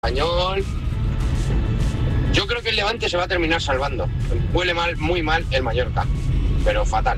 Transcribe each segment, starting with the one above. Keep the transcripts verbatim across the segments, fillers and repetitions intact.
Español. Yo creo que el Levante se va a terminar salvando. Huele mal, muy mal el Mallorca, pero fatal.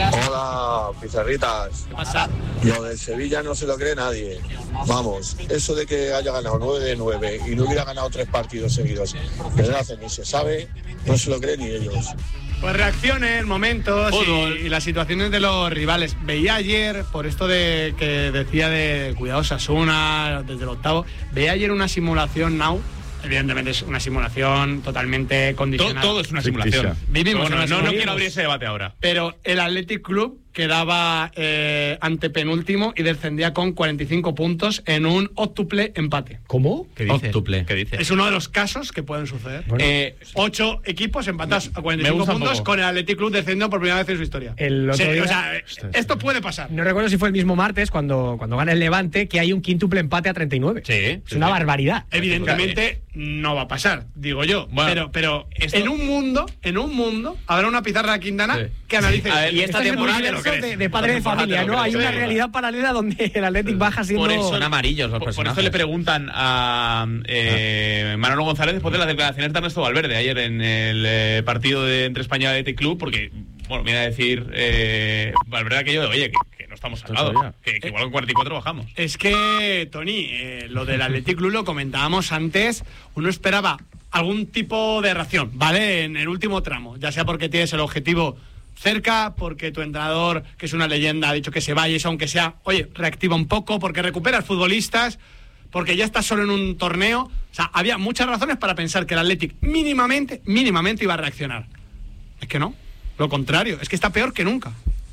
Hola, pizarritas. ¿Qué pasa? Lo del Sevilla no se lo cree nadie. Vamos, eso de que haya ganado nueve de nueve y no hubiera ganado tres partidos seguidos desde hace ni se sabe, no se lo creen ni ellos. Pues reacciones, momentos y, y las situaciones de los rivales. Veía ayer, por esto de que decía de cuidado Osasuna desde el octavo, veía ayer una simulación Now. Evidentemente es una simulación totalmente condicionada. Todo, todo es una simulación. Vivimos no, en una no, no, no simulación. quiero abrir ese debate ahora. Pero el Athletic Club quedaba eh, antepenúltimo y descendía con cuarenta y cinco puntos en un óctuple empate. ¿Cómo? ¿Qué dices? Octuple. ¿Qué dices? Es uno de los casos que pueden suceder. Bueno, eh, ocho equipos empatados a cuarenta y cinco puntos con el Athletic Club descendiendo por primera vez en su historia. El otro Sí, día, o sea, esto puede pasar. No recuerdo si fue el mismo martes cuando, cuando gana el Levante, que hay un quíntuple empate a treinta y nueve. Sí, es sí, una sí. barbaridad. Evidentemente no va a pasar, digo yo. Bueno, pero pero esto... en un mundo, en un mundo, habrá una pizarra de Quintana Sí. que analice. A ver, y y esta Este es el temporada te lo universo crees. de, de padre de Esta temporada familia, te lo ¿no? Hay crees. una Sí. realidad paralela donde el Athletic baja siendo... Por eso- Son amarillos los Por, por personajes. eso le preguntan a eh, Manolo González después de las declaraciones de Ernesto Valverde ayer en el eh, partido de, entre España y Athletic Club, porque, bueno, viene a decir eh, Valverde aquello de, oye, que, que no estamos salvados, que, que igual con cuarenta y cuatro bajamos. Es que, Tony, eh, lo del Athletic Club lo comentábamos antes, uno esperaba algún tipo de reacción, ¿vale? En el último tramo, ya sea porque tienes el objetivo cerca, porque tu entrenador, que es una leyenda, ha dicho que se vaya, y aunque sea, oye, reactiva un poco, porque recuperas futbolistas, porque ya estás solo en un torneo. O sea, había muchas razones para pensar que el Athletic mínimamente, mínimamente iba a reaccionar. Es que no, lo contrario, es que está peor que nunca.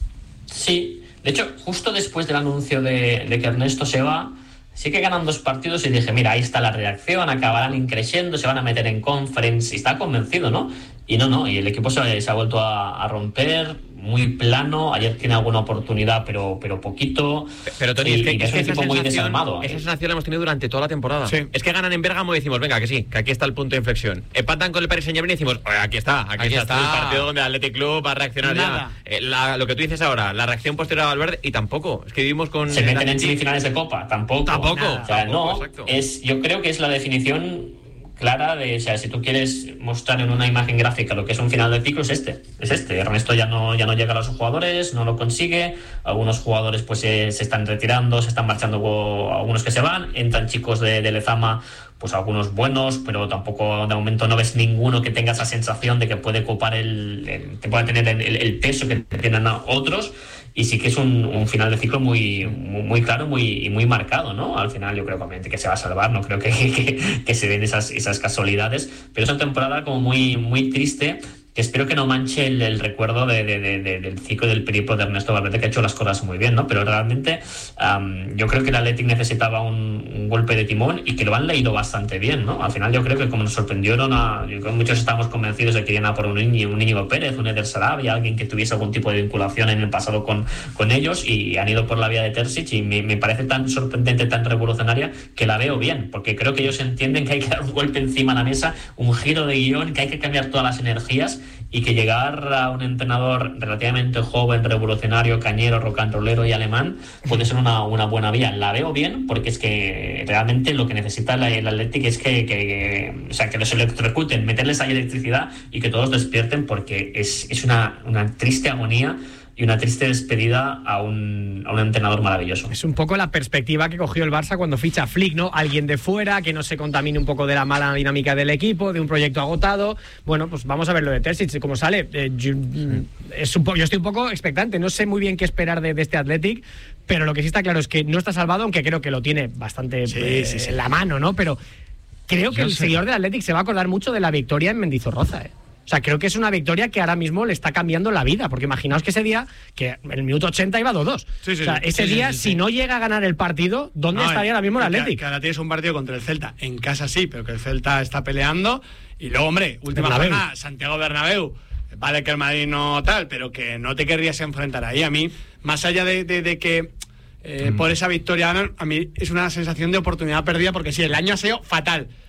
Sí, de hecho, justo después del anuncio de, de que Ernesto se va, sí que ganan dos partidos y dije, mira, ahí está la reacción, acabarán increciendo, se van a meter en conference, y está convencido, ¿no? Y no, no, y el equipo se, se ha vuelto a, a romper, muy plano. Ayer tiene alguna oportunidad, pero pero poquito. Pero Tony, y, es que, y es es que un esa, equipo muy sensación, desarmado. esa ¿eh? sensación la hemos tenido durante toda la temporada. Sí. Es que ganan en Bérgamo y decimos, venga, que sí, que aquí está el punto de inflexión. Empatan con el Paris Saint-Germain y decimos, oye, aquí está, aquí, Aquí está, está. el partido donde el Athletic Club va a reaccionar Nada. ya. Eh, la- lo que tú dices ahora, la reacción posterior a Valverde, y tampoco. Es que vivimos con... Se el meten en Athletic- semifinales de Copa, tampoco. Tampoco. Nada. O sea, Tampoco, no, exacto. es, yo creo que es la definición clara de, o sea, si tú quieres mostrar en una imagen gráfica lo que es un final de ciclo, es este, es este. Ernesto ya no, ya no llega a los jugadores, no lo consigue, algunos jugadores pues se, se están retirando, se están marchando, o algunos que se van, entran chicos de, de Lezama, pues algunos buenos, pero tampoco de momento no ves ninguno que tenga esa sensación de que puede ocupar el, el que pueda tener el, el peso que tienen otros. Y sí que es un, un final de ciclo muy, muy, muy claro muy, y muy marcado, ¿no? Al final yo creo obviamente que se va a salvar, no creo que, que, que se den esas, esas casualidades, pero es una temporada como muy, muy triste, que espero que no manche el, el recuerdo de, de, de, de, del ciclo del periplo de Ernesto Valverde, que ha hecho las cosas muy bien, ¿no? Pero realmente um, yo creo que el Athletic necesitaba un, un golpe de timón y que lo han leído bastante bien, ¿no? Al final yo creo que como nos sorprendieron, a, yo creo que muchos estábamos convencidos de que iban a por un Íñigo, un Íñigo Pérez, un Eder Sarabia, alguien que tuviese algún tipo de vinculación en el pasado con, con ellos, y han ido por la vía de Terzic, y me, me parece tan sorprendente, tan revolucionaria, que la veo bien, porque creo que ellos entienden que hay que dar un golpe encima de la mesa, un giro de guión, que hay que cambiar todas las energías, y que llegar a un entrenador relativamente joven, revolucionario, cañero, rock and rollero y alemán puede ser una, una buena vía. La veo bien porque es que realmente lo que necesita el Athletic es que, que, o sea, que los electrocuten, meterles ahí electricidad y que todos despierten, porque es, es una, una triste agonía y una triste despedida a un, a un entrenador maravilloso. Es un poco la perspectiva que cogió el Barça cuando ficha a Flick, ¿no? Alguien de fuera, que no se contamine un poco de la mala dinámica del equipo, de un proyecto agotado. Bueno, pues vamos a ver lo de Terzic, cómo sale. Eh, yo, es un po- yo estoy un poco expectante, no sé muy bien qué esperar de, de este Athletic, pero lo que sí está claro es que no está salvado, aunque creo que lo tiene bastante Sí, eh, sí, sí. en la mano, ¿no? Pero creo que Yo el sé. seguidor del Athletic se va a acordar mucho de la victoria en Mendizorroza, ¿eh? O sea, creo que es una victoria que ahora mismo le está cambiando la vida, porque imaginaos que ese día, que en el minuto ochenta iba dos dos. Sí, sí, o sea, sí. ese Sí, sí, día, sí, sí. si no llega a ganar el partido, ¿dónde No, estaría ahora mismo el que- Athletic? Que ahora tienes un partido contra el Celta. En casa sí, pero que el Celta está peleando. Y luego, hombre, última Bernabéu. jornada, Santiago Bernabéu. Vale que el Madrid no tal, pero que no te querrías enfrentar ahí. A mí, más allá de, de, de que eh, mm. por esa victoria ganan, a mí es una sensación de oportunidad perdida, porque sí, el año ha sido fatal.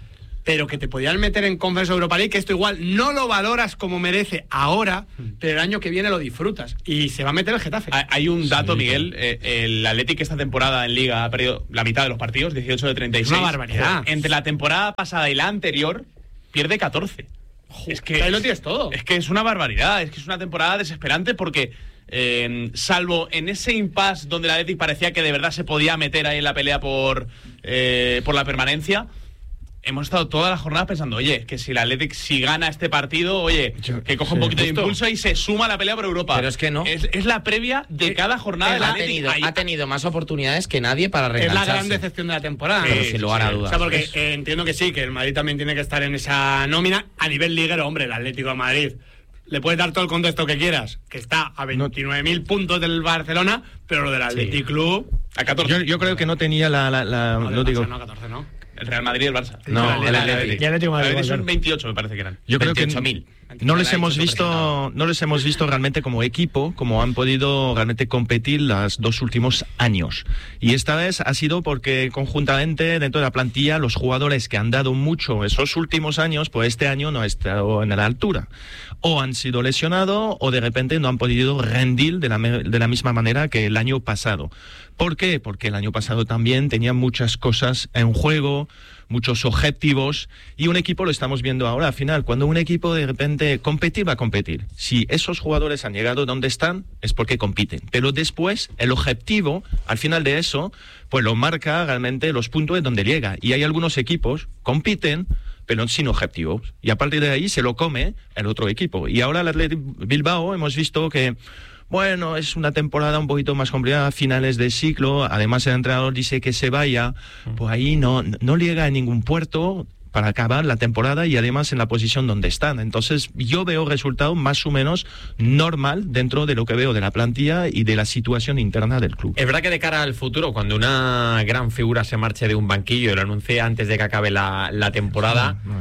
pero que te podían meter en Conference Europa League, que esto igual no lo valoras como merece ahora, pero el año que viene lo disfrutas. Y se va a meter el Getafe. Hay un dato, sí, Miguel. Eh, el Athletic esta temporada en Liga ha perdido la mitad de los partidos, dieciocho de treinta y seis. Es una barbaridad. Entre la temporada pasada y la anterior, pierde catorce. Joder, es que ahí lo tienes todo. Es que es una barbaridad. Es que es una temporada desesperante porque, eh, salvo en ese impasse donde el Athletic parecía que de verdad se podía meter ahí en la pelea por, eh, por la permanencia, hemos estado toda la jornada pensando, oye, que si el Athletic si gana este partido, oye, Yo, que coja sí, un poquito justo. de impulso y se suma a la pelea por Europa. Pero es que no. Es, es la previa de cada jornada del ha Athletic. tenido, Ahí- ha tenido más oportunidades que nadie para Es reengancharse. la gran decepción de la temporada. Pero Sí, sin lugar a sí. dudas. O sea, porque Es- eh, entiendo que sí, que el Madrid también tiene que estar en esa nómina. A nivel liguero, hombre, el Atlético de Madrid, le puedes dar todo el contexto que quieras, que está a veintinueve mil puntos del Barcelona, pero lo del Athletic Club... a catorce. Yo, yo creo que no tenía la... la, la- No, no del digo, Barça, no, catorce, ¿no? El Real Madrid y el Barça. No, el el Athletic. Athletic. Y el Atlético de Madrid, El Athletic son claro. veintiocho, me parece que eran. yo creo que veintiocho mil. no les Ahí hemos se visto, presentado. no les hemos visto realmente como equipo, como han podido realmente competir los dos últimos años. Y esta vez ha sido porque conjuntamente dentro de la plantilla los jugadores que han dado mucho esos últimos años, pues este año no han estado en la altura. O han sido lesionados o de repente no han podido rendir de la, me- de la misma manera que el año pasado. ¿Por qué? Porque el año pasado también tenía muchas cosas en juego, muchos objetivos, y un equipo lo estamos viendo ahora. Al final, cuando un equipo de repente competir, va a competir. Si esos jugadores han llegado donde están, es porque compiten. Pero después, el objetivo, al final de eso, pues lo marca realmente los puntos de donde llega. Y hay algunos equipos, compiten, pero sin objetivos. Y a partir de ahí se lo come el otro equipo. Y ahora el Athletic Bilbao hemos visto que, bueno, es una temporada un poquito más complicada, finales de ciclo, además el entrenador dice que se vaya, pues ahí no, no llega a ningún puerto para acabar la temporada y además en la posición donde están. Entonces yo veo resultado más o menos normal dentro de lo que veo de la plantilla y de la situación interna del club. Es verdad que de cara al futuro, cuando una gran figura se marche de un banquillo y lo anuncia antes de que acabe la, la temporada, No, no.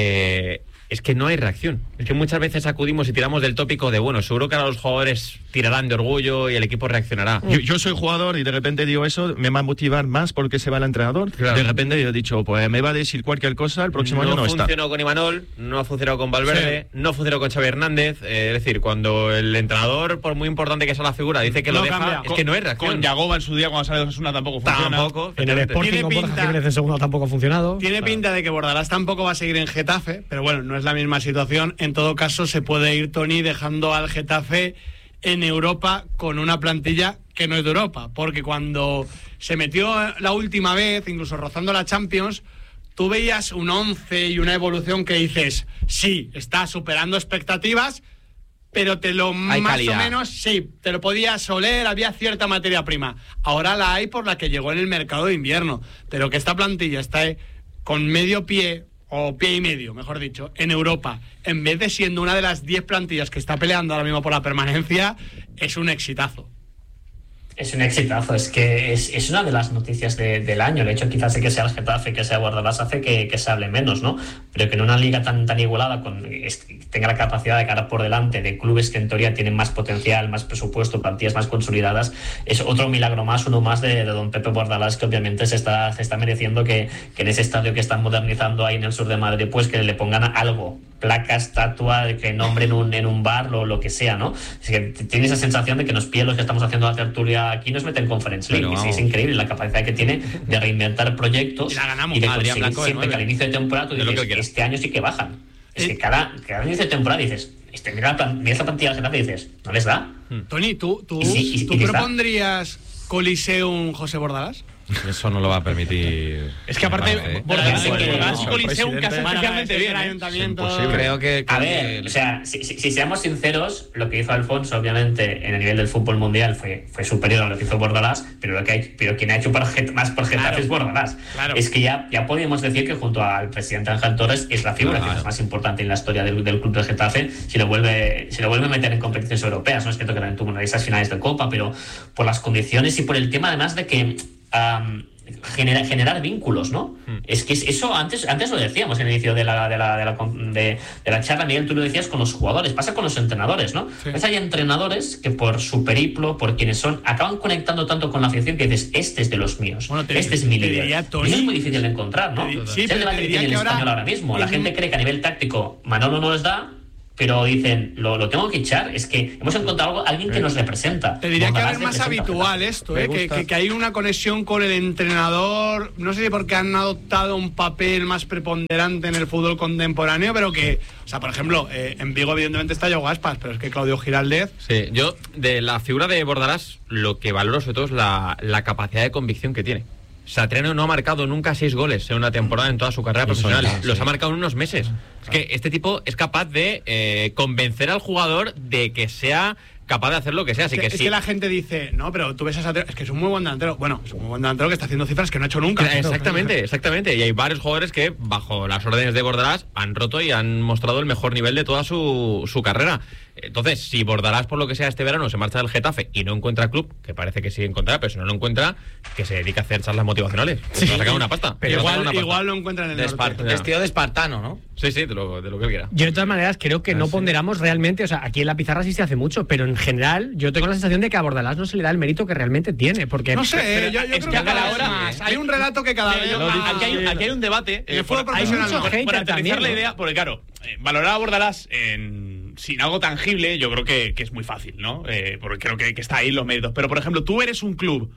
eh, es que no hay reacción. Es que muchas veces acudimos y tiramos del tópico de, bueno, seguro que ahora los jugadores tirarán de orgullo y el equipo reaccionará. Yo, yo soy jugador y de repente digo eso, me va a motivar más porque se va el entrenador. Claro. De repente yo he dicho, pues me va a decir cualquier cosa, el próximo no año no está. funcionó con Imanol, no ha funcionado con Valverde, no funcionó con Xavi Hernández. Eh, es decir, cuando el entrenador, por muy importante que sea la figura, dice que No lo deja, cambia. es que no hay reacción. Con Yagoba en su día cuando sale de Osasuna tampoco funciona. Tampoco. En el Sporting Tiene con Borja pinta- Jiménez en segundo tampoco ha funcionado. Tiene pinta de que Bordalás tampoco va a seguir en Getafe, pero bueno, no es la misma situación. En todo caso, se puede ir Tony dejando al Getafe en Europa con una plantilla que no es de Europa, porque cuando se metió la última vez, incluso rozando la Champions, tú veías un once y una evolución que dices, sí, está superando expectativas, pero te lo Hay más calidad. o menos, sí, te lo podías oler, había cierta materia prima. Ahora la hay por la que llegó en el mercado de invierno, pero que esta plantilla está eh, con medio pie, o pie y medio, mejor dicho, en Europa, en vez de siendo una de las diez plantillas que está peleando ahora mismo por la permanencia, es un exitazo. Es un exitazo, es que es, es una de las noticias de- del año. El hecho quizás de que sea el Getafe, que sea Bordalás, hace que, que se hable menos, ¿no? Pero que en una liga tan, tan igualada, con, es- tenga la capacidad de cara por delante de clubes que en teoría tienen más potencial, más presupuesto, plantillas más consolidadas, es otro milagro más, uno más de, de don Pepe Bordalás, que obviamente se está, se está mereciendo que, que en ese estadio que están modernizando ahí en el sur de Madrid, pues que le pongan algo, placa, estatua, que nombren un, en un bar, lo, lo que sea, ¿no? Es que tiene esa sensación de que nos piden los que estamos haciendo la tertulia aquí nos meten en Conference League. Pero Y sí, es vamos. increíble la capacidad que tiene de reinventar proyectos Y la ganamos. y de Adrián conseguir Blanco de siempre nueve. que al inicio de temporada tú De lo dices, que quieras. este año sí que bajan. Es Eh. que cada, cada inicio de temporada dices, este, mira, la plan- mira esta plantilla del Getafe y dices, no les da. Tony, ¿tú, tú, Y sí, y- ¿tú y está. propondrías Coliseum José Bordalás? Eso no lo va a permitir. Es que aparte, me parece. Bordalás Sí, en sí, Bordalás sí, y sí, Coliseum presidente. casi Bueno, especialmente es bien. el ¿eh? ayuntamiento. imposible. Creo que. A que- ver, o sea, si, si, si seamos sinceros, lo que hizo Alfonso, obviamente, en el nivel del fútbol mundial fue, fue superior a lo que hizo Bordalás, pero lo que hay, pero quien ha hecho por Get- más por Getafe Claro. es Bordalás. Claro. Es que ya, ya podríamos decir que junto al presidente Ángel Torres es la figura Claro. que es más importante en la historia del, del club de Getafe si lo vuelve si lo vuelve a meter en competiciones europeas. No es cierto que también tuvo una de esas finales de Copa, pero por las condiciones y por el tema además de que... Um, genera, generar vínculos, ¿no? Mm. Es que eso antes antes lo decíamos en el inicio de la, de la, de la, de, de la charla, Miguel, tú lo decías con los jugadores, pasa con los entrenadores, ¿no? Sí. Pues hay entrenadores que por su periplo, por quienes son, acaban conectando tanto con la afición que dices, este es de los míos, bueno, te, este es mi líder. Diría, Tony, eso es muy difícil de encontrar, ¿no? Te, sí, es el debate que tiene el ahora, español ahora mismo. La gente cree que a nivel táctico Manolo no les da, pero dicen, lo, lo tengo que echar, es que hemos encontrado algo, alguien que nos representa. Te diría que ahora es más habitual esto, ¿eh? que, que, que hay una conexión con el entrenador, no sé si porque han adoptado un papel más preponderante en el fútbol contemporáneo, pero que, o sea, por ejemplo, eh, en Vigo evidentemente está Yago Aspas, pero es que Claudio Giraldez... Sí, yo de la figura de Bordalás lo que valoro sobre todo es la, la capacidad de convicción que tiene. Satriano no ha marcado nunca seis goles en una temporada en toda su carrera profesional. Sí. Los ha marcado en unos meses. Es que este tipo es capaz de eh, convencer al jugador de que sea capaz de hacer lo que sea. Así es que, que, sí. Es que la gente dice, no, pero tú ves a Satriano, es que es un muy buen delantero. Bueno, es un muy buen delantero que está haciendo cifras que no ha hecho nunca. Exactamente, exactamente. Y hay varios jugadores que, bajo las órdenes de Bordalás, han roto y han mostrado el mejor nivel de toda su, su carrera. Entonces, si Bordalás, por lo que sea, este verano se marcha del Getafe y no encuentra club, que parece que sí encontrará, pero si no lo encuentra, que se dedica a hacer charlas motivacionales. Sí. Va a sacar una pasta. Pero igual, una pasta. Igual lo encuentran en el norte. Vestido de espartano, ¿no? Sí, sí, de lo, de lo que él quiera. Yo, de todas maneras, creo que ah, no sí. ponderamos realmente, o sea, aquí en la pizarra sí se hace mucho, pero en general, yo tengo la sensación de que a Bordalás no se le da el mérito que realmente tiene, porque... No sé, pero, yo, yo creo que, que cada hora más. Hay un relato que cada vez... Aquí hay, aquí hay un debate. El fútbol profesional no. Por aterrizar la idea, porque claro, eh, valorar a Bordalás en... sin algo tangible, yo creo que, que es muy fácil, ¿no? Eh, porque creo que, que está ahí los méritos. Pero, por ejemplo, tú eres un club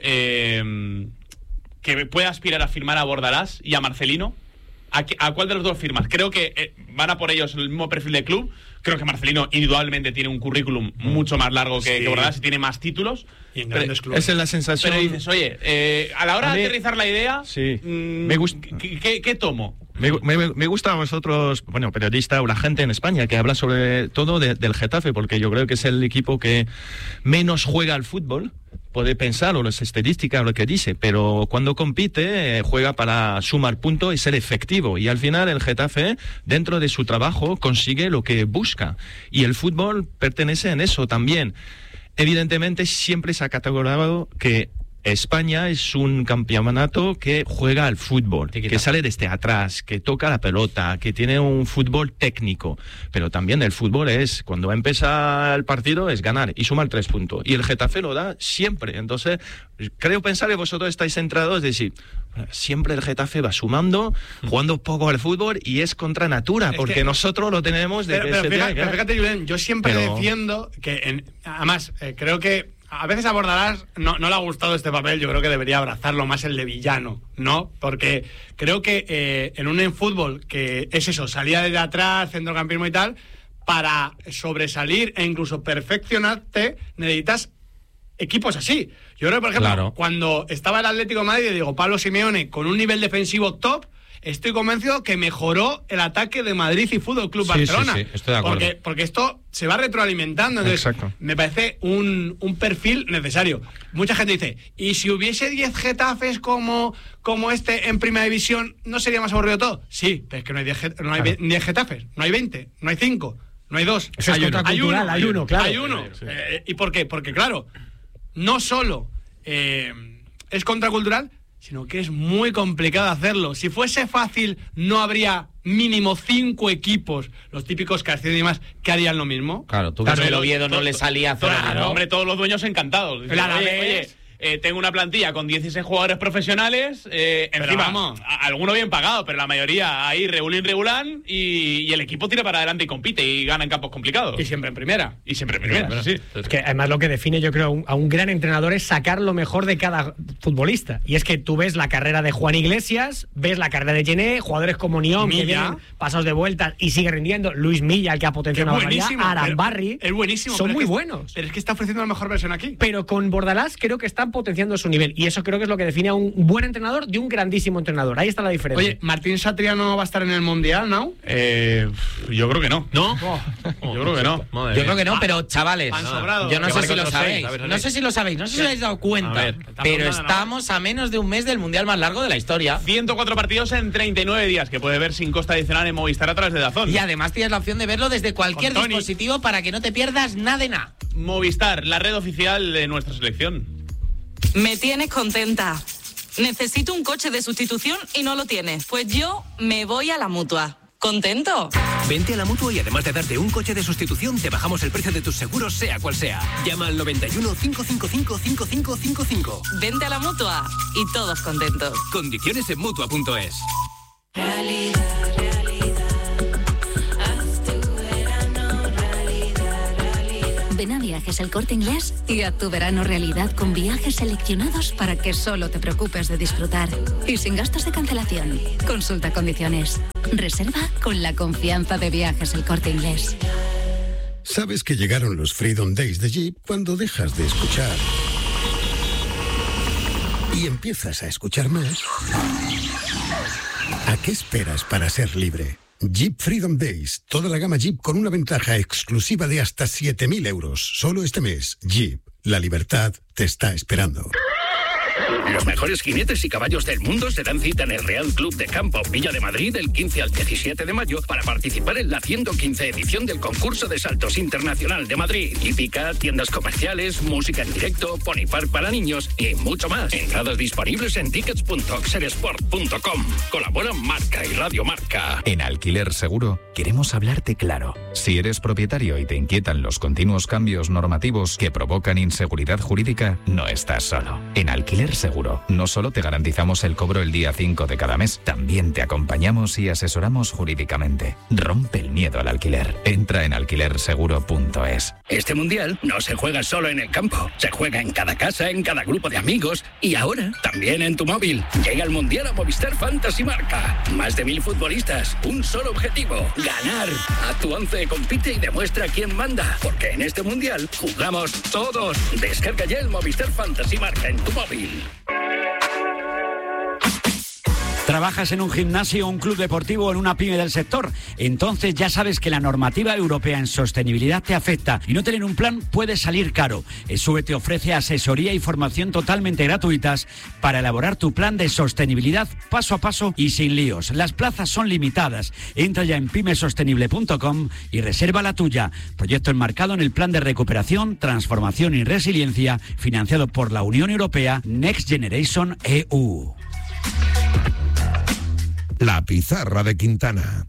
eh, que puede aspirar a firmar a Bordalás y a Marcelino. ¿A, ¿A cuál de los dos firmas? Creo que eh, van a por ellos el mismo perfil de club. Creo que Marcelino indudablemente tiene un currículum mm. mucho más largo que, sí. que Bordalás y tiene más títulos. Y en grandes clubes. Esa es la sensación. Pero dices, oye, eh, a la hora a de mí, aterrizar la idea, sí. mmm, me gusta. ¿qué, qué, ¿qué tomo? Me, me, me gusta a vosotros, bueno, periodista o la gente en España que habla sobre todo de, del Getafe, porque yo creo que es el equipo que menos juega al fútbol. Puede pensar, o las estadísticas, o lo que dice, pero cuando compite, eh, juega para sumar puntos y ser efectivo. Y al final el Getafe, dentro de su trabajo, consigue lo que busca. Y el fútbol pertenece en eso también. Evidentemente, siempre se ha catalogado que España es un campeonato que juega al fútbol, que sale desde atrás, que toca la pelota, que tiene un fútbol técnico, pero también el fútbol es, cuando empieza el partido, es ganar y sumar tres puntos. Y el Getafe lo da siempre. Entonces, creo pensar que vosotros estáis centrados, es decir, siempre el Getafe va sumando, jugando poco al fútbol y es contra natura, es porque que, nosotros lo tenemos de pero, pero, fíjate, pero fíjate, Julen, yo siempre pero... defiendo que, en, además, eh, creo que a veces a Bordalás no, no le ha gustado este papel, yo creo que debería abrazarlo más el de villano, ¿no? Porque creo que eh, en un en fútbol que es eso, salida desde atrás, centrocampismo y tal, para sobresalir e incluso perfeccionarte, necesitas equipos así. Yo creo que, por ejemplo, claro. cuando estaba el Atlético de Madrid, digo, Pablo Simeone, con un nivel defensivo top, estoy convencido que mejoró el ataque de Madrid y Fútbol Club sí, Barcelona. Sí, sí, estoy de acuerdo. Porque, porque esto se va retroalimentando. Entonces, exacto. Me parece un, un perfil necesario. Mucha gente dice, ¿y si hubiese diez Getafes como, como este en Primera División, no sería más aburrido todo? Sí, pero es que no hay diez, no hay claro. diez Getafes, no hay veinte, no hay cinco, no hay dos. Eso hay, es uno. hay uno. Hay uno, claro. Hay uno. Sí. Eh, ¿Y por qué? Porque, claro, no solo eh, es contracultural, sino que es muy complicado hacerlo. Si fuese fácil, no habría mínimo cinco equipos, los típicos Castillo y demás, que harían lo mismo. Claro, tú que el Oviedo no le salía a hacer claro, hombre, todos los dueños encantados. Dicen, oye, oye, eh, tengo una plantilla con dieciséis jugadores profesionales, eh, encima, vamos, a, alguno bien pagado, pero la mayoría ahí regulín, regulán, y, y el equipo tira para adelante y compite y gana en campos complicados. Y siempre en primera. Y siempre en primera, pero sí. Es que además lo que define, yo creo, a un, a un gran entrenador es sacar lo mejor de cada futbolista. Y es que tú ves la carrera de Juan Iglesias, ves la carrera de Gené, jugadores como Nión, que vienen pasados de vueltas y sigue rindiendo, Luis Milla, el que ha potenciado a María, Arambarri. Es buenísimo. Son muy es que, buenos. Pero es que está ofreciendo la mejor versión aquí. Pero con Bordalás creo que están potenciando su nivel. Y eso creo que es lo que define a un buen entrenador de un grandísimo entrenador. Ahí está la diferencia. Oye, ¿Martín Satriano va a estar en el Mundial, no? Eh, yo creo que no. ¿No? Oh, yo creo que no. Madre yo creo que no, pero chavales, no, yo no sé si lo sabéis. No sé si lo sabéis, no sé si os habéis dado cuenta. Ver, pero estamos a menos de un mes del Mundial más largo de la historia. ciento cuatro partidos en treinta y nueve días, que puede ver sin costa adicional en Movistar a través de DAZN. Y además tienes la opción de verlo desde cualquier dispositivo para que no te pierdas nada de nada. Movistar, la red oficial de nuestra selección. Me tienes contenta. Necesito un coche de sustitución y no lo tienes. Pues yo me voy a la Mutua. ¿Contento? Vente a la Mutua y además de darte un coche de sustitución, te bajamos el precio de tus seguros, sea cual sea. Llama al noventa y uno, cinco cinco cinco, cinco cinco cinco cinco. Vente a la Mutua y todos contentos. Condiciones en Mutua punto es. Realidad, realidad, haz tu verano, realidad, realidad. Ven a Viajes El Corte Inglés y haz tu verano realidad con viajes seleccionados para que solo te preocupes de disfrutar. Y sin gastos de cancelación. Consulta condiciones. Reserva con la confianza de Viajes El Corte Inglés. Sabes que llegaron los Freedom Days de Jeep cuando dejas de escuchar y empiezas a escuchar más. ¿A qué esperas para ser libre? Jeep Freedom Days. Toda la gama Jeep con una ventaja exclusiva de hasta siete mil euros. Solo este mes. Jeep. La libertad te está esperando. Los mejores jinetes y caballos del mundo se dan cita en el Real Club de Campo Villa de Madrid del quince al diecisiete de mayo para participar en la ciento quince edición del concurso de saltos internacional de Madrid. Hípica, tiendas comerciales, música en directo, pony park para niños y mucho más. Entradas disponibles en tickets punto oxersport punto com. Colaboran Marca y Radio Marca. En Alquiler Seguro queremos hablarte claro. Si eres propietario y te inquietan los continuos cambios normativos que provocan inseguridad jurídica, no estás solo. En Alquiler Seguro no solo te garantizamos el cobro el día cinco de cada mes, también te acompañamos y asesoramos jurídicamente. Rompe el miedo al alquiler. Entra en alquiler seguro punto es. Este mundial no se juega solo en el campo, se juega en cada casa, en cada grupo de amigos y ahora también en tu móvil. Llega el mundial a Movistar Fantasy Marca. Más de mil futbolistas, un solo objetivo: ganar. A tu once compite y demuestra quién manda, porque en este mundial jugamos todos. Descarga ya el Movistar Fantasy Marca en tu móvil. ¿Trabajas en un gimnasio, un club deportivo o en una pyme del sector? Entonces ya sabes que la normativa europea en sostenibilidad te afecta y no tener un plan puede salir caro. ESUE te ofrece asesoría y formación totalmente gratuitas para elaborar tu plan de sostenibilidad paso a paso y sin líos. Las plazas son limitadas. Entra ya en pyme sostenible punto com y reserva la tuya. Proyecto enmarcado en el Plan de Recuperación, Transformación y Resiliencia financiado por la Unión Europea Next Generation E U. La pizarra de Quintana.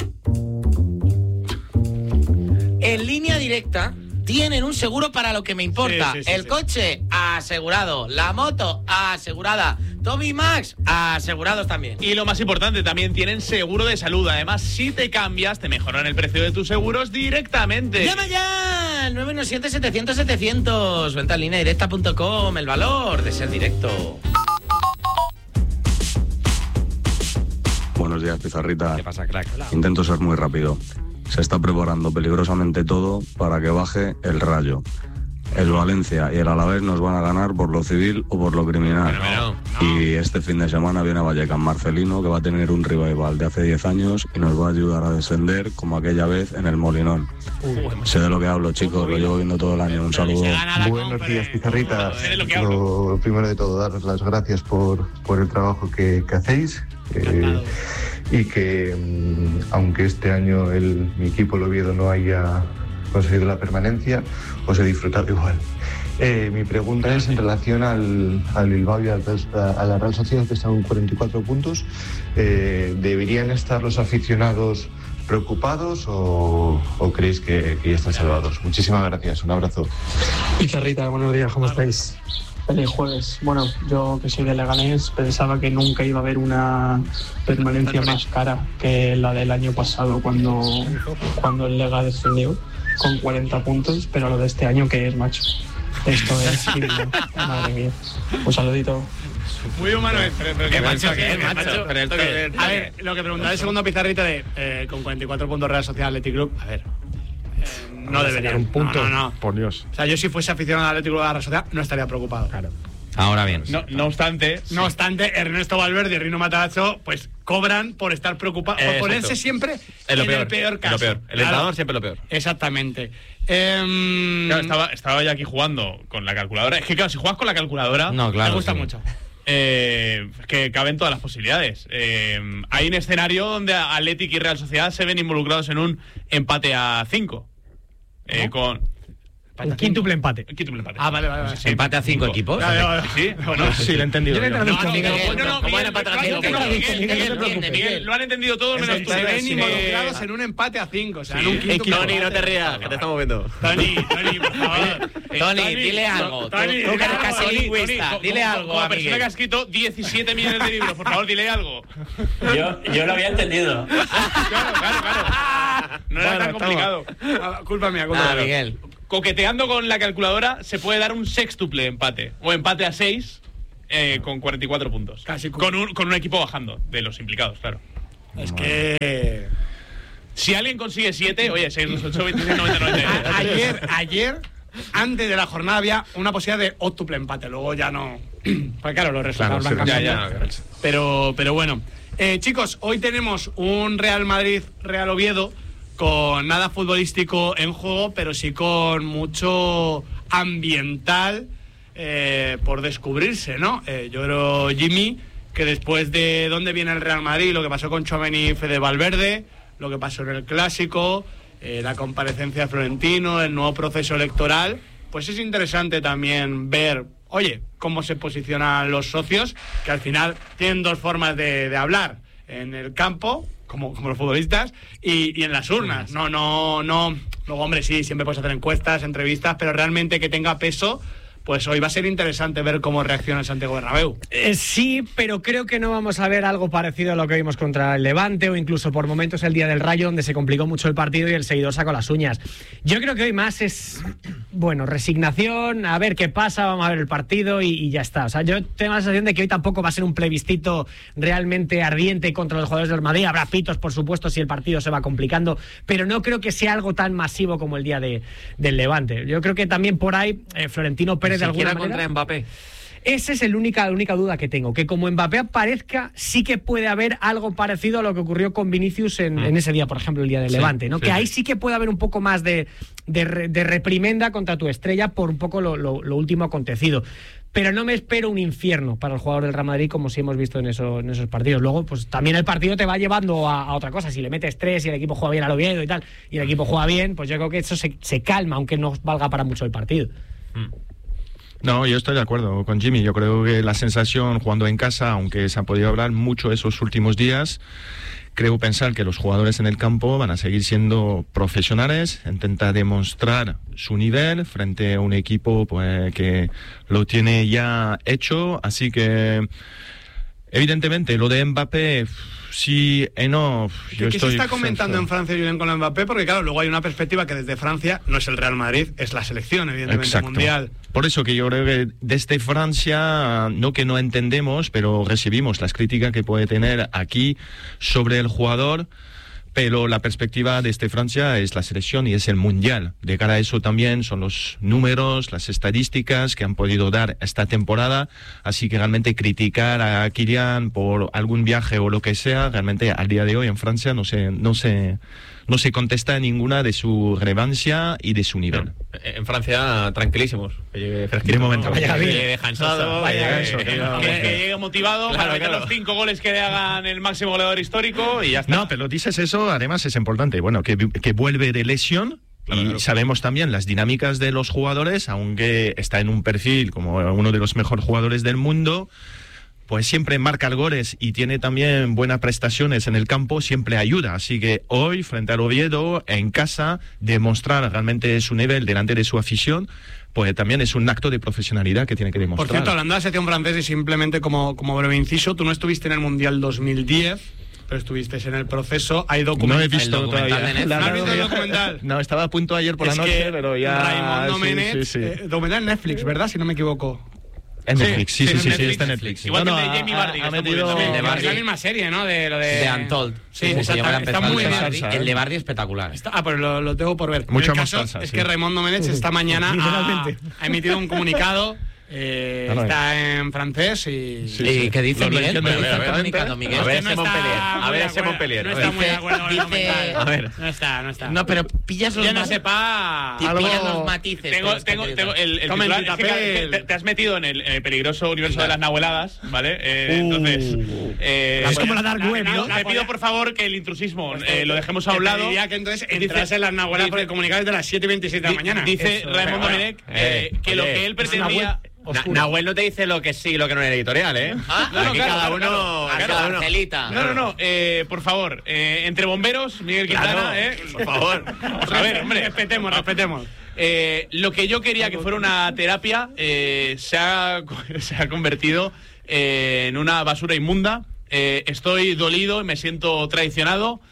En Línea Directa tienen un seguro para lo que me importa. Sí, sí, sí, el sí. coche, asegurado. La moto, asegurada. Tommy Max, asegurados también. Y lo más importante, también tienen seguro de salud. Además, si te cambias, te mejoran el precio de tus seguros directamente. ¡Llama ya! nueve uno siete, setecientos, setecientos. Venta en línea directa punto com. El valor de ser directo. Buenos días, Pizarrita. ¿Qué pasa, crack? Intento ser muy rápido. Se está preparando peligrosamente todo para que baje el Rayo. El Valencia y el Alavés nos van a ganar por lo civil o por lo criminal. Pero, pero, no. Y este fin de semana viene a Vallecas Marcelino, que va a tener un revival de hace diez años y nos va a ayudar a descender como aquella vez en el Molinón. Uh, sé de lo que hablo, chicos, lo llevo viendo todo el año. Un saludo. Buenos días, Pizarrita. Lo primero de todo, daros las gracias por, por el trabajo que, que hacéis. Eh, y que mm, aunque este año el, mi equipo, el Oviedo, no haya conseguido la permanencia, os he disfrutado igual. Eh, mi pregunta es en relación al, al Bilbao y al, a la Real Sociedad, que están con cuarenta y cuatro puntos. Eh, ¿Deberían estar los aficionados preocupados o, o creéis que, que ya están salvados? Muchísimas gracias, un abrazo. Pizarrita, buenos días, ¿cómo estáis? El jueves. Bueno, yo que soy de Leganés pensaba que nunca iba a haber una permanencia más cara que la del año pasado cuando, cuando el Lega descendió con cuarenta puntos, pero lo de este año, ¿qué es, macho? Esto es divino. Madre mía. Un saludito. Muy humano es, pero, pero ¿Qué ¿qué macho, macho, qué qué macho? macho? Pero esto que- A ver, lo que preguntaba el segundo Pizarrita de eh, con cuarenta y cuatro puntos Real Sociedad Athletic Club, a ver, eh, no debería un punto. No, no, no. Por Dios. O sea, yo si fuese aficionado al Athletic Club de la Real Sociedad no estaría preocupado. Claro. Ahora bien. No, no obstante, No obstante, Ernesto Valverde y Rino Matarazzo pues cobran por estar preocupados, por Exacto. ponerse siempre Es lo en peor, el peor es caso. lo peor. El Claro. entrenador siempre lo peor. Exactamente. Em, claro, estaba, estaba yo aquí jugando con la calculadora. Es que claro, si juegas con la calculadora, No, claro, me gusta sí. mucho. eh, es que caben todas las posibilidades. Eh, hay un escenario donde Athletic y Real Sociedad se ven involucrados en un empate a cinco. Eh, con Un quíntuple empate. Un quíntuple empate. Ah, vale, vale. vale. Sí, empate a cinco, cinco equipos. Vale, vale. Sí, bueno, sí, lo he entendido. Yo lo he entendido. No, no, Miguel, Miguel, no, no, ¿cómo Miguel, van a empatar a Miguel, cinco? Miguel, Miguel, Miguel, Miguel, Miguel, Miguel, Miguel, lo han entendido todos menos tú. Se ven involucrados en un empate a cinco. O sea, en un quíntuple. Tony, no te rías, que te estamos viendo. Tony, Tony, por favor. Tony, dile algo. Tú Tony, tú que eres casi Tony, lingüista, Tony, dile como- algo como a persona que Miguel. ha escrito diecisiete millones de libros, por favor, dile algo. Yo, yo lo había entendido. Claro, claro, claro. No era tan complicado. Ah, culpa mía, culpa Ah, mía. Miguel. Coqueteando con la calculadora, se puede dar un sextuple empate. O empate a seis eh, con cuarenta y cuatro puntos. Casi con un, con un equipo bajando, de los implicados, claro. Es que. Si alguien consigue siete, oye, seis, dos, ocho, veintiséis, noventa, noventa y nueve. A- ayer, ayer, antes de la jornada, había una posibilidad de óptuple empate. Luego ya no. Pues claro, los resultados Claro, van sí, cambiando. ya, ya. Pero, pero bueno. Eh, chicos, hoy tenemos un Real Madrid-Real Oviedo con nada futbolístico en juego, pero sí con mucho ambiental eh, por descubrirse, ¿no? Eh, yo creo, Jimmy, que después de dónde viene el Real Madrid, lo que pasó con Tchouaméni y Fede Valverde, lo que pasó en el Clásico, eh, la comparecencia de Florentino, el nuevo proceso electoral, pues es interesante también ver, oye, cómo se posicionan los socios, que al final tienen dos formas de, de hablar, en el campo, como, como los futbolistas, y, y en las urnas. No, no, no. Luego, hombre, sí, siempre puedes hacer encuestas, entrevistas, pero realmente que tenga peso. Pues hoy va a ser interesante ver cómo reacciona el Santiago Bernabéu. Eh, sí, pero creo que no vamos a ver algo parecido a lo que vimos contra el Levante o incluso por momentos el día del Rayo, donde se complicó mucho el partido y el seguidor sacó las uñas. Yo creo que hoy más es, bueno, resignación, a ver qué pasa, vamos a ver el partido y, y ya está. O sea, yo tengo la sensación de que hoy tampoco va a ser un plebiscito realmente ardiente contra los jugadores del Madrid. Habrá pitos, por supuesto, si el partido se va complicando, pero no creo que sea algo tan masivo como el día de, del Levante. Yo creo que también por ahí eh, Florentino Pérez de alguna manera contra Mbappé. Esa es el única, la única duda que tengo, que como Mbappé aparezca, sí que puede haber algo parecido a lo que ocurrió con Vinicius en, mm. en ese día, por ejemplo, el día del sí, Levante, ¿no? Sí, que ahí sí que puede haber un poco más de, de, de reprimenda contra tu estrella por un poco lo, lo, lo último acontecido. Pero no me espero un infierno para el jugador del Real Madrid, como sí hemos visto en, eso, en esos partidos. Luego, pues también el partido te va llevando a, a otra cosa. Si le metes tres y el equipo juega bien al Oviedo y tal, y el equipo juega bien, pues yo creo que eso se, se calma, aunque no valga para mucho el partido. Mm. No, yo estoy de acuerdo con Jimmy. Yo creo que la sensación jugando en casa, aunque se ha podido hablar mucho esos últimos días, creo pensar que los jugadores en el campo van a seguir siendo profesionales, intentar demostrar su nivel frente a un equipo pues, que lo tiene ya hecho. Así que, evidentemente, lo de Mbappé, sí y no. Yo ¿Qué estoy se está comentando en Francia, Julen, con Mbappé? Porque, claro, luego hay una perspectiva que desde Francia no es el Real Madrid, es la selección, evidentemente, Exacto. mundial. Por eso que yo creo que desde Francia, no que no entendemos, pero recibimos las críticas que puede tener aquí sobre el jugador, pero la perspectiva desde Francia es la selección y es el mundial. De cara a eso también son los números, las estadísticas que han podido dar esta temporada, así que realmente criticar a Kylian por algún viaje o lo que sea, realmente al día de hoy en Francia no se, no se, no se contesta ninguna de su relevancia y de su nivel. No. En Francia, tranquilísimos. Que llegue de momento. Que llegue descansado. Que llegue motivado claro, para meter claro. los cinco goles que le hagan el máximo goleador histórico y ya está. No, pero dices eso, además es importante. Bueno, que, que vuelve de lesión. Claro, y claro. Sabemos también las dinámicas de los jugadores, aunque está en un perfil como uno de los mejores jugadores del mundo, pues siempre marca goles y tiene también buenas prestaciones en el campo, siempre ayuda. Así que hoy, frente al Oviedo, en casa, demostrar realmente su nivel delante de su afición, pues también es un acto de profesionalidad que tiene que demostrar. Por cierto, hablando de la selección francesa y simplemente como, como breve inciso, tú no estuviste en el Mundial dos mil diez, pero estuviste en el proceso. Hay documental. No he visto todavía. ¿No has visto el documental? No, estaba a punto ayer por es la noche, que pero ya... Raimundo sí, Menet, sí, sí. Eh, documental en Netflix, ¿verdad? Si no me equivoco. En Netflix, sí, sí, sí, sí, Netflix. está en Netflix. Igual no, que no, el de Jamie ha- Vardy, ha que está muy metido- bien también. El de Es Bardi. la misma serie, ¿no? De lo de... De Untold. Sí, se exacta- llama la está empezada. muy bien. Bardi. El de Bardi espectacular. Está- ah, pues lo, lo tengo por ver. Mucha el más caso salsa, es sí. que Raimundo Menech esta mañana ha, ha emitido un comunicado Eh, Ah, no, está en francés y... Sí, sí. ¿Y qué dice Lo Miguel? entiendo, ¿Qué dice a ver, el comunicado, Miguel? A ver Es que ese no está Montpellier. A muy ver de ese acuerdo- Montpellier. No está muy de acuerdo con el dice- comentario. A ver. No está, no está. No, pero pillas los Que no ma- sepa... Te algo- pillas los matices. Tengo, con tengo, los tengo el, el Toma en titular, tu es que papel. te, te has metido en el, en el peligroso universo de las nahueladas, ¿vale? Eh, entonces, eh, Es como la dark web, la- ¿no? la- Te pido por favor que el intrusismo Pues eh, te- lo dejemos a te un lado. pediría que entonces Dice- entras en las nahuelas dice- porque el comunicado es de las siete y veintisiete de la Di- mañana. Dice Eso. Raymond Pero bueno. Domenech eh, que lo oye, que él es una pretendía. Na- Nahuel no te dice lo que sí y lo que no es editorial, ¿eh? Ah, no, no, Aquí claro, cada claro, uno. claro. cada Claro, uno- Angelita. No, no, no, eh, por favor, eh, entre bomberos, Miguel Quintana, Claro, eh, por favor. A ver, hombre, Respetemos, respetemos. Eh, lo que yo quería que fuera una terapia eh, se, ha, se ha convertido eh, en una basura inmunda. Eh, estoy dolido y me siento traicionado.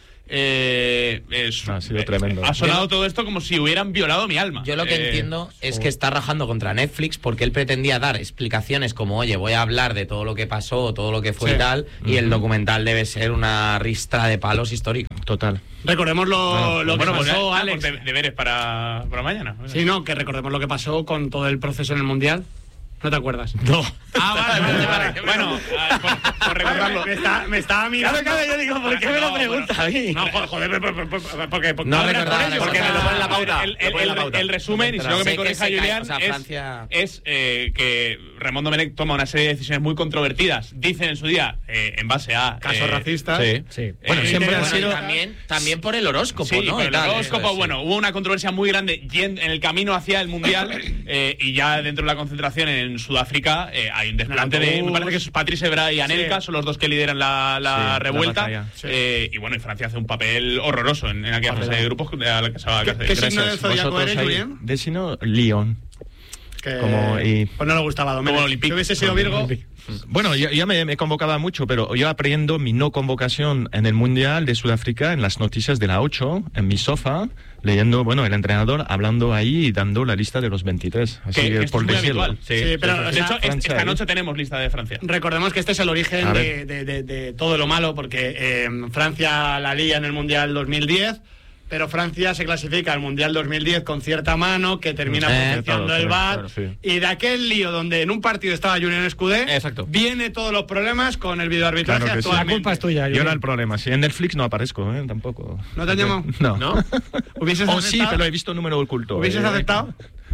Eh, es- Ha sido tremendo. Ha sonado todo esto como si hubieran violado mi alma. Yo lo que Eh, entiendo es que está rajando contra Netflix porque él pretendía dar explicaciones como, oye, voy a hablar de todo lo que pasó, todo lo que fue Sí. y tal, y el documental debe ser una ristra de palos histórica. Total. Recordemos lo, lo que bueno, pues pasó, ya, Alex. pues de- deberes para, para mañana. Sí, no, que recordemos lo que pasó con todo el proceso en el Mundial. ¿No te acuerdas? No. Ah, vale, vale, vale. Bueno, ah, por, por recordarlo. Me, está, me estaba mirando. Claro, claro, yo digo, ¿por qué me lo pregunta a mí? No, joder, joder, por- por- por- porque, porque No por recordaba, eso. no Porque me lo pone en la pauta. El, me el- pone en la el- pauta. el resumen, y si no que Sé me que corrija se cae, Julián, o sea, es, Francia- es, eh, que Raymond Domenech toma una serie de decisiones muy controvertidas. Dicen en su día, eh, en base a... Casos eh, racistas. Sí. Sí. Bueno, siempre Bueno, han y sido... también, también por el horóscopo, Sí, ¿no? por Y el tal, horóscopo, eso, sí. bueno, hubo una controversia muy grande yen- en el camino hacia el Mundial eh, y ya dentro de la concentración en Sudáfrica eh, hay un desplante de... Me parece que es Patrice Evra y Anelka, Sí. son los dos que lideran la, la Sí, la revuelta. batalla. Sí. Eh, y bueno, y Francia hace un papel horroroso en, en aquella fase de grupos a la que se va a ¿Qué, qué signo del zodiaco eres, Julián? De signo, León. Que- Como y- Pues no le gustaba a Domenech. Como Olympique. Si hubiese sido Virgo... Bueno, yo, yo me, me convocaba mucho, pero yo aprendo mi no convocación en el Mundial de Sudáfrica en las noticias de la ocho, en mi sofá, leyendo, bueno, el entrenador hablando ahí y dando la lista de los veintitrés. Así Que que, esto por es muy decirlo. habitual. Sí, pero, o De sea, hecho, es- Francia esta ahí. noche tenemos lista de Francia. Recordemos que este es el origen A de, de- de- de todo lo malo, porque eh, Francia la lía en el Mundial dos mil diez, pero Francia se clasifica al Mundial dos mil diez con cierta mano, que termina Eh, potenciando claro, el sí, V A R, claro, sí. y de aquel lío donde en un partido estaba Julián Escudé, Exacto. viene todos los problemas con el videoarbitraje Claro que sí. La actualmente. culpa es tuya, Yo Julián. era el problema. Si en Netflix no aparezco, ¿eh? Tampoco. ¿No te han llamado? No. ¿No? ¿Hubieses O sí, aceptado? pero he visto número oculto. ¿Hubieses Eh, aceptado?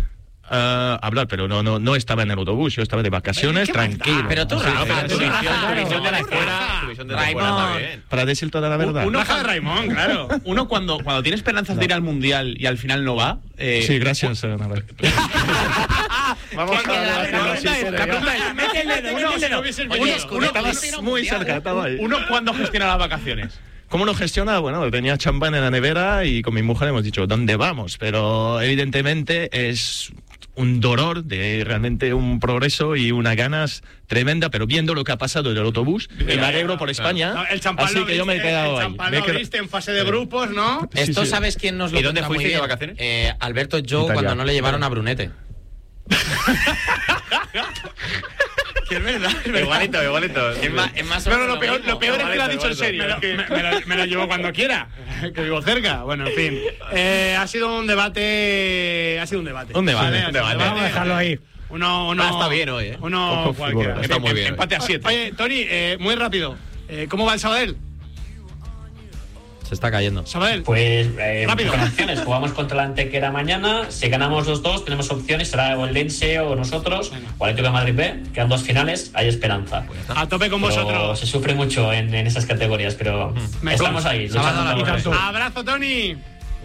ah, hablar, pero no, no, no estaba en el autobús, yo estaba de vacaciones, ¿Qué más da? tranquilo. Pero tú, Sí, Rafa, pero tú, sí, Rafa, Tu claro. visión de la Rafa. fuera, tu visión de la fuera está Raymond. bien. Para decir toda la verdad. Uno, Rafa de Raimón, claro. uno cuando, cuando tiene esperanzas de ir al Mundial y al final no va... eh, Sí, gracias. eh, Nabel. Vamos Que- que la- a la hacerlo pregunta así, es- serio. la pregunta es, mete el dedo, mete el dedo. si no hubiese Oye, venido. Escudé, Uno ¿puedes estaba ir a un muy mundial? cerca, estaba ahí. Uno cuando gestiona las vacaciones. ¿Cómo lo gestiona? Bueno, tenía champán en la nevera y con mi mujer hemos dicho, ¿dónde vamos? Pero evidentemente es un dolor de realmente un progreso y una ganas tremenda, pero viendo lo que ha pasado en el autobús, y me alegro por España, No, el champán así lo que yo me he viste, quedado el ahí. champán Me he lo quedado- viste en fase de grupos, ¿no? Esto, Sí, sí. ¿sabes quién nos lo ¿Y dónde cuenta fuiste muy de bien? vacaciones? Eh, Alberto Joe, Italia. cuando no le llevaron a Brunete. Que es verdad, es verdad. Igualito, igualito. Es más, es más o Pero menos lo peor, mismo. lo peor es que lo ha dicho en Igualito, serio. igualito. Me lo, me lo- me lo llevo cuando quiera, que vivo cerca. Bueno, en fin. Eh, ha sido un debate. Ha sido un debate. Un debate, Vale, un ha sido debate. Vamos a dejarlo ahí. Uno, uno, Ah, está bien hoy, ¿eh? Uno Poco cualquiera. fútbol. Está muy Em- bien. Empate a siete. Oye, Tony, eh, muy rápido. Eh, ¿Cómo va el Sabadell? Se está cayendo. Sabadell. Pues eh, Rápido. con opciones, jugamos contra la Antequera mañana, si ganamos los dos tenemos opciones, será o el Lense o nosotros, o Atlético de Madrid B, quedan dos finales, hay esperanza. A tope con Pero vosotros. se sufre mucho en, en esas categorías, pero Me estamos consta. ahí. Sábado luchando a la por mitad. eso. Abrazo, Tony.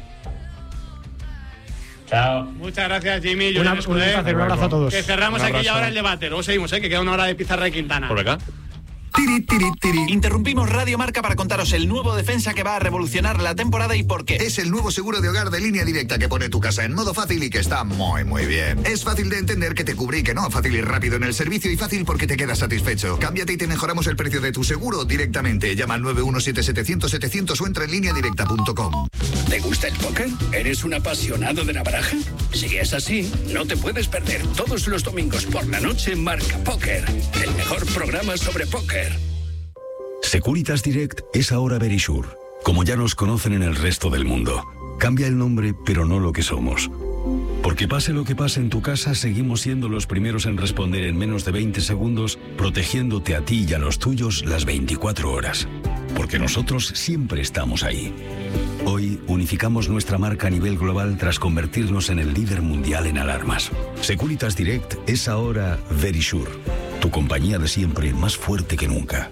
Chao. Muchas gracias, Jimmy. Una- Julián un Escudé. placer, un abrazo a todos. Que cerramos Un aquí abrazo. ahora el debate. Luego seguimos, ¿eh? Que queda una hora de pizarra de Quintana. ¿Por acá? Tiri, tiri, tiri. Interrumpimos Radio Marca para contaros el nuevo defensa que va a revolucionar la temporada y por qué. Es el nuevo seguro de hogar de Línea Directa que pone tu casa en modo fácil y que está muy, muy bien. Es fácil de entender que te cubre y que no. Fácil y rápido en el servicio y fácil porque te quedas satisfecho. Cámbiate y te mejoramos el precio de tu seguro directamente. Llama al nueve uno siete setecientos setecientos o entra en línea directa punto com. ¿Te gusta el póker? ¿Eres un apasionado de la baraja? Si es así, no te puedes perder todos los domingos por la noche Marca Póker, el mejor programa sobre póker. Securitas Direct es ahora Verisure, como ya nos conocen en el resto del mundo. Cambia el nombre, pero no lo que somos. Porque pase lo que pase en tu casa, seguimos siendo los primeros en responder en menos de veinte segundos, protegiéndote a ti y a los tuyos las veinticuatro horas. Porque nosotros siempre estamos ahí. Hoy unificamos nuestra marca a nivel global tras convertirnos en el líder mundial en alarmas. Securitas Direct es ahora Verisure, tu compañía de siempre más fuerte que nunca.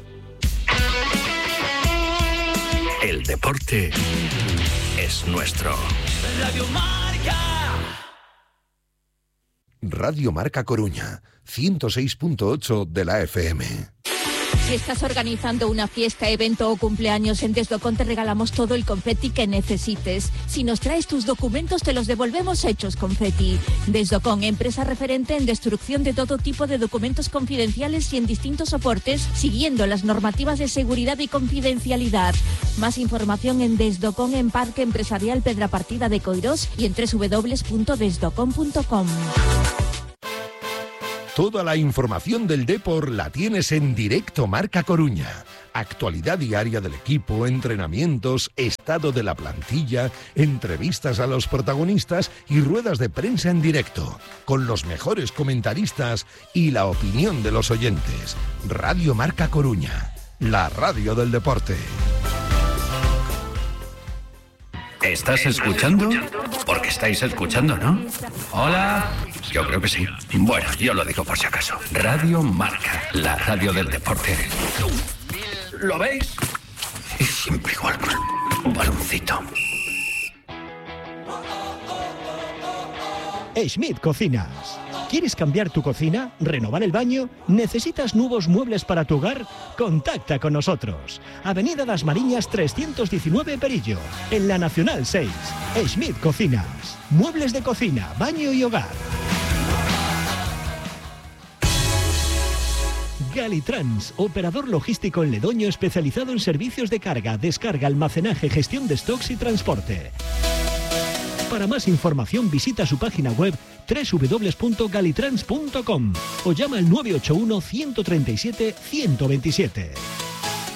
El deporte es nuestro. Radio Marca. Radio Marca Coruña, ciento seis punto ocho de la F M. Si estás organizando una fiesta, evento o cumpleaños, en Desdocon te regalamos todo el confeti que necesites. Si nos traes tus documentos, te los devolvemos hechos confeti. Desdocon, empresa referente en destrucción de todo tipo de documentos confidenciales y en distintos soportes, siguiendo las normativas de seguridad y confidencialidad. Más información en Desdocon, en Parque Empresarial Pedrapartida de Coirós y en doble u doble u doble u punto desdocon punto com. Toda la información del Depor la tienes en Directo Marca Coruña. Actualidad diaria del equipo, entrenamientos, estado de la plantilla, entrevistas a los protagonistas y ruedas de prensa en directo, con los mejores comentaristas y la opinión de los oyentes. Radio Marca Coruña, la radio del deporte. ¿Estás escuchando? Porque estáis escuchando, ¿no? Hola. Yo creo que sí. Bueno, yo lo digo por si acaso. Radio Marca, la radio del deporte. ¿Lo veis? Es siempre igual con un baloncito. Schmidt Cocinas. ¿Quieres cambiar tu cocina? ¿Renovar el baño? ¿Necesitas nuevos muebles para tu hogar? Contacta con nosotros. Avenida Las Mariñas trescientos diecinueve Perillo, en la Nacional seis. Schmidt Cocinas. Muebles de cocina, baño y hogar. Galitrans, operador logístico en Ledoño especializado en servicios de carga, descarga, almacenaje, gestión de stocks y transporte. Para más información visita su página web doble u doble u doble u punto galitrans punto com o llama al nueve ocho uno, uno tres siete, uno dos siete.